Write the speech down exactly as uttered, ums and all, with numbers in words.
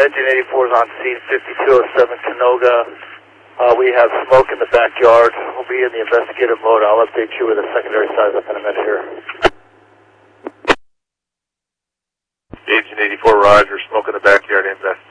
Engine eighty-four is on scene, fifty-two oh seven Canoga. Uh, we have smoke in the backyard. We'll be in the investigative mode. I'll update you with a secondary size up in a minute here. Engine eighty-four, Roger. Smoke in the backyard, invest.